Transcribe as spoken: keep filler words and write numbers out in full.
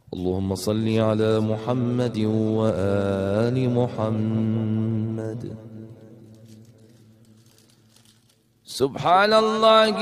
اللهم صل على محمد وآل محمد. سبحان الله